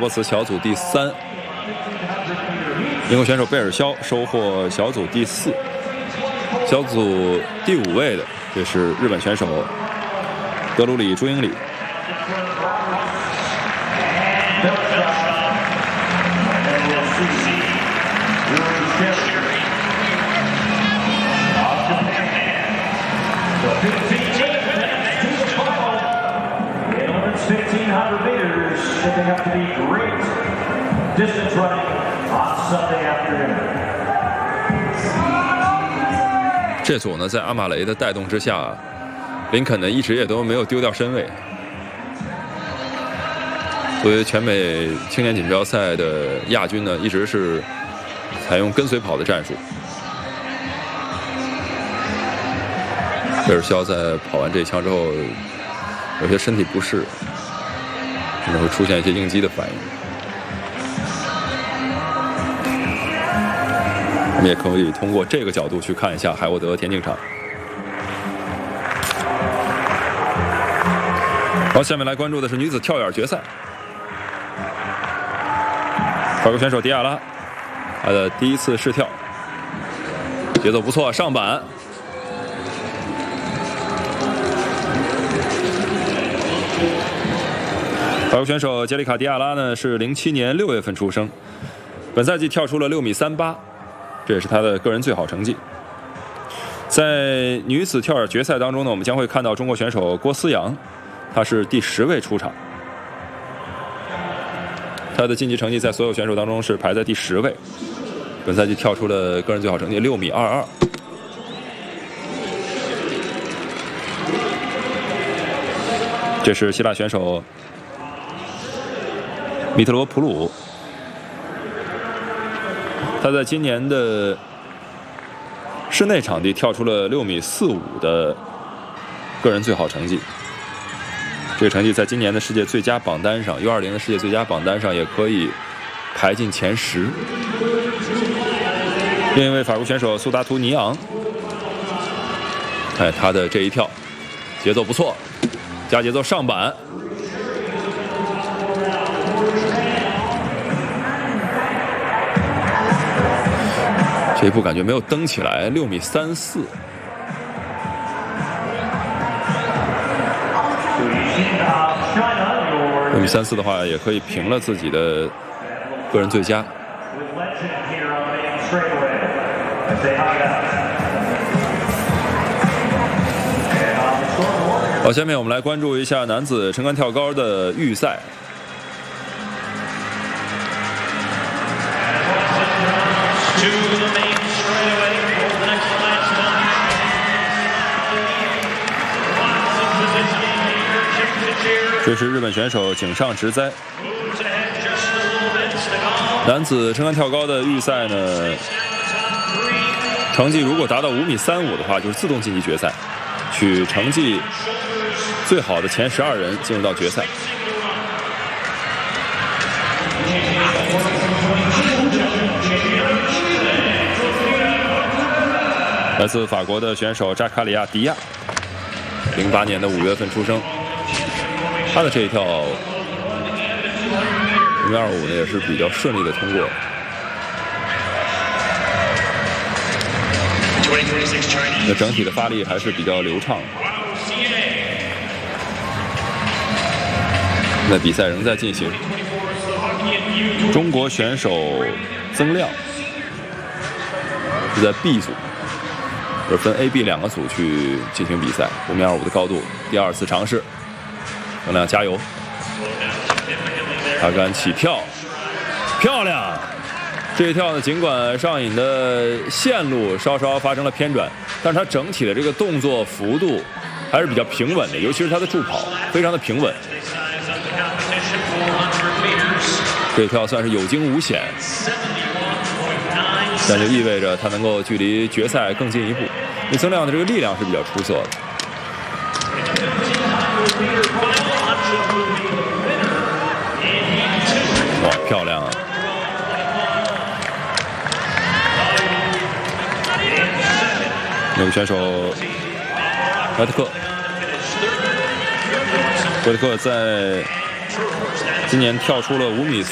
波茨小组第3，英国选手贝尔肖收获小组第4，小组第5位的这是日本选手德鲁里朱英里。 1,500 meters, shaping up to be great distance running on Sunday afternoon. 这组呢，在阿马雷的带动之下，林肯呢一直也都没有丢掉身位。作为全美青年锦标赛的亚军呢，一直是采用跟随跑的战术。贝尔肖在跑完这一枪之后，有些身体不适，可能会出现一些应激的反应。我们也可以通过这个角度去看一下海沃德田径场。好，下面来关注的是女子跳远决赛。法国选手迪亚拉，她的第一次试跳，节奏不错，上板。法国选手杰里卡·迪亚拉呢是07年6月份出生，本赛季跳出了6.38米，这也是他的个人最好成绩。在女子跳远决赛当中呢，我们将会看到中国选手郭思阳，她是第10位出场，她的晋级成绩在所有选手当中是排在第10位，本赛季跳出了个人最好成绩6.22米。这是希腊选手米特罗普鲁，他在今年的室内场地跳出了6.45米的个人最好成绩。这个成绩在今年的世界最佳榜单上 ，U20 的世界最佳榜单上也可以排进前10。另一位法国选手苏达图尼昂，他的这一跳节奏不错，加节奏上板。这一步感觉没有蹬起来，6.34米。6.34米的话，也可以平了自己的个人最佳。好，下面我们来关注一下男子撑杆跳高的预赛。这是日本选手井上直哉。男子撑杆跳高的预赛呢，成绩如果达到5.35米的话，就是自动晋级决赛，取成绩最好的前12人进入到决赛。来自法国的选手扎卡里亚·迪亚，08年的5月份出生。他的这一跳5.25米呢，也是比较顺利的通过。那整体的发力还是比较流畅。那比赛仍在进行。中国选手曾亮是在 B 组，就是分 A、B 2个组去进行比赛。5.25米的高度，第2次尝试。曾亮加油！他敢起跳，漂亮！这一跳呢，尽管上引的线路稍稍发生了偏转，但是他整体的这个动作幅度还是比较平稳的，尤其是他的助跑非常的平稳。这一跳算是有惊无险，但就意味着他能够距离决赛更进一步。因为曾亮的这个力量是比较出色的。哇，漂亮啊！那个选手怀特克，怀特克在今年跳出了5.45米